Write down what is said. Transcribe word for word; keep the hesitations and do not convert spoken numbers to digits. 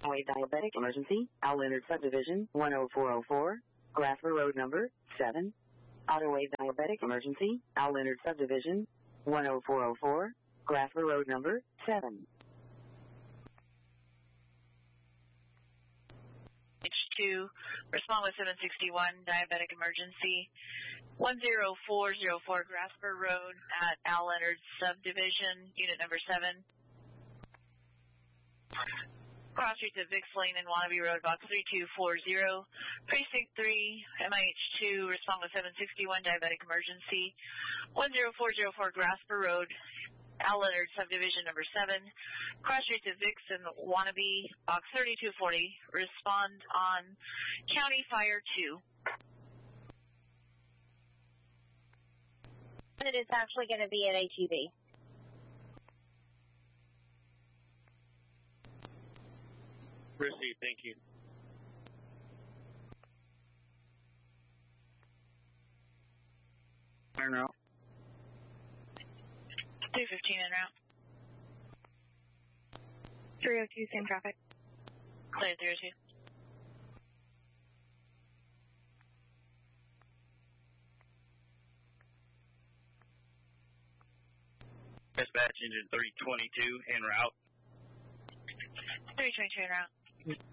Highway diabetic emergency, Al Leonard subdivision, one oh four oh four, Grasper Road number seven. Autoway diabetic emergency, Al Leonard subdivision, one oh four oh four, Grasper Road number seven. H two, respond with seven sixty-one, diabetic emergency, one oh four oh four Grasper Road at Al Leonard subdivision, unit number seven. Cross streets of Vicks Lane and Wannabe Road, box three two four zero, precinct three, M I H two, respond with seven sixty-one, diabetic emergency, one oh four oh four Grasper Road, Al Leonard subdivision number seven, cross streets of Vicks and Wannabe, box thirty-two forty, respond on County Fire two. And it's actually going to be an H E B. Received, thank you. En route. three fifteen en route. three oh two, same traffic. Clear three oh two. Dispatch engine three twenty-two en route. three twenty-two en route.